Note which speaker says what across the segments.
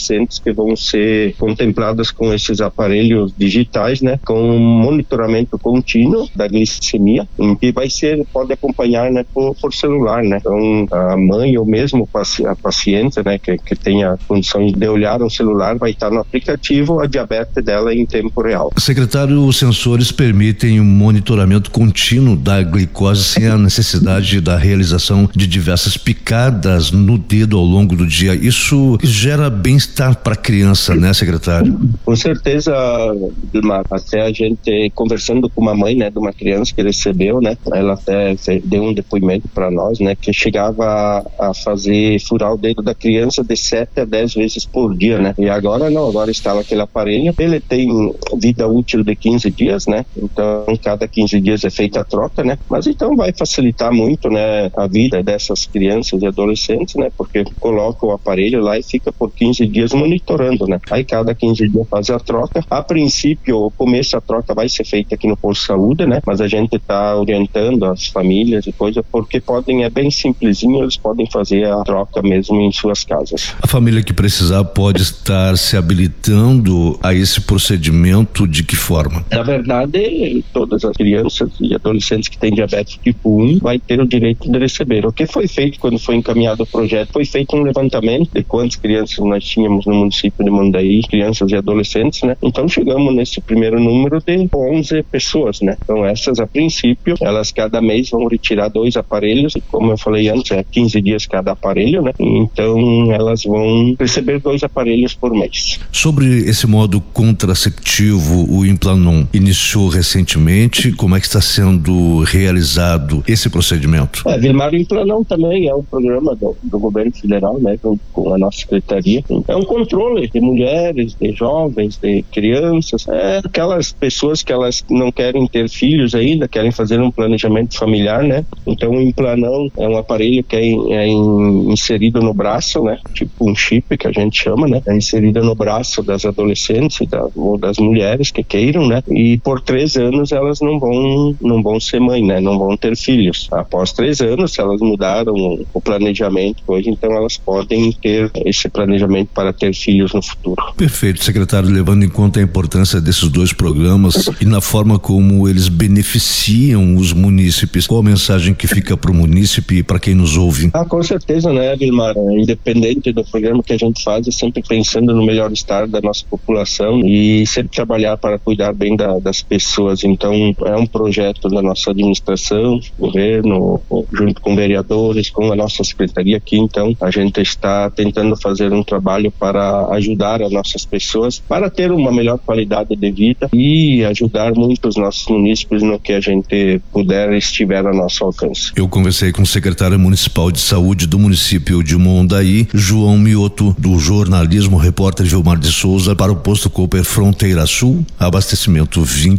Speaker 1: adolescentes que vão ser contempladas com esses aparelhos digitais, né, com monitoramento contínuo da glicemia, em que pode acompanhar, né, por celular, né. Então a mãe ou mesmo a paciente, né, que tenha condições de olhar o celular, vai estar no aplicativo a diabetes dela em tempo real.
Speaker 2: Secretário, os sensores permitem um monitoramento contínuo da glicose sem a necessidade da realização de diversas picadas no dedo ao longo do dia. Isso gera bem-estar para a criança, né, secretário? Com certeza, Vilmar. Até a gente conversando com uma mãe, né, de uma criança que recebeu, né, ela até deu um depoimento para nós, né, que chegava a fazer furar o dedo da criança de 7 a 10 vezes por dia, né? E agora não, agora instala aquele aparelho, ele tem vida útil de 15 dias, né? Então, cada 15 dias é feita a troca, né? Mas então vai facilitar muito, né, a vida dessas crianças e adolescentes, né? Porque coloca o aparelho lá e fica por 15 dias monitorando, né? Aí cada 15 dias faz a troca. A princípio, o começo da troca vai ser feita aqui no posto de saúde, né? Mas a gente está orientando as famílias e coisa, porque é bem simplesinho, eles podem fazer a troca mesmo em suas casas. A família que precisar pode estar se habilitando a esse procedimento de que forma? Na verdade, todas as crianças e adolescentes que têm diabetes tipo 1 vai ter o direito de receber. O que foi feito quando foi encaminhado o projeto? Foi feito um levantamento de quantas crianças nós tínhamos no município de Mandaí, crianças e adolescentes, né? Então chegamos nesse primeiro número de 11 pessoas, né? Então essas, a princípio, elas cada mês vão retirar 2 aparelhos, e como eu falei antes, é 15 dias cada aparelho, né? Então elas vão receber 2 aparelhos por mês. Sobre esse modo contraceptivo, o Implanon iniciou recentemente. Como é que está sendo realizado esse procedimento? Vilmar, o Implanon também é um programa do governo federal, né, com a nossa secretaria. É um controle de mulheres, de jovens, de crianças, aquelas pessoas que elas não querem ter filhos ainda, querem fazer um planejamento familiar, né? Então o Implanon é um aparelho que é inserido no braço, né? Tipo um chip que a gente chama, né? É inserido no braço das adolescentes ou das mulheres que queiram, né? E por 3 anos elas não vão ser mãe, né? Não vão ter filhos. Após 3 anos, se elas mudaram o planejamento hoje, então elas podem ter esse planejamento para ter filhos no futuro. Perfeito, secretário. Levando em conta a importância desses 2 programas e na forma como eles beneficiam os munícipes, qual a mensagem que fica para o munícipe e para quem nos ouve? Com certeza, né, Vilmar? Independente do programa que a gente faz, é sempre pensando no melhor estar da nossa população e sempre trabalhar para cuidar bem das pessoas. Então, é um projeto da nossa administração, governo, junto com vereadores, com a nossa secretaria aqui. Então, a gente está tentando fazer um trabalho para ajudar as nossas pessoas, para ter uma melhor qualidade de vida e ajudar muito os nossos munícipes no que a gente puder e estiver ao nosso alcance. Eu conversei com o secretário municipal de saúde do município de Mondaí, João Mioto, do jornalismo repórter Gilmar de Souza, para o posto Cooper Fronteira Sul, abastecimento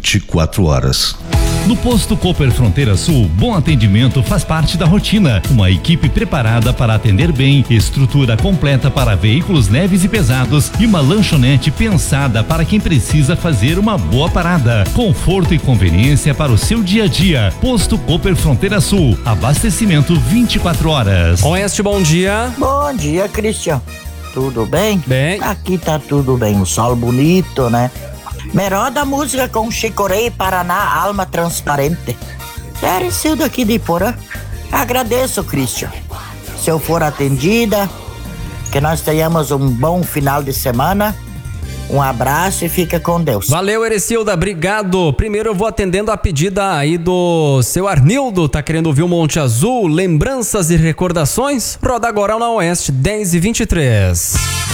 Speaker 2: 24 horas.
Speaker 3: No posto Cooper Fronteira Sul, bom atendimento faz parte da rotina. Uma equipe preparada para atender bem, estrutura completa para veículos leves e pesados e uma lanchonete pensada para quem precisa fazer uma boa parada. Conforto e conveniência para o seu dia a dia. Posto Cooper Fronteira Sul, abastecimento 24 horas.
Speaker 4: Oeste, bom dia.
Speaker 5: Bom dia, Cristian. Tudo bem?
Speaker 4: Bem.
Speaker 5: Aqui tá tudo bem, o sol bonito, né? Melhor da música com Chicorei Paraná, Alma Transparente. Sério, daqui de Iporã. Agradeço, Cristian. Se eu for atendida, que nós tenhamos um bom final de semana. Um abraço e fica com Deus.
Speaker 4: Valeu, Erecilda, obrigado. Primeiro eu vou atendendo a pedida aí do seu Arnildo, tá querendo ouvir o Monte Azul, lembranças e recordações? Roda agora na Oeste, 10h23.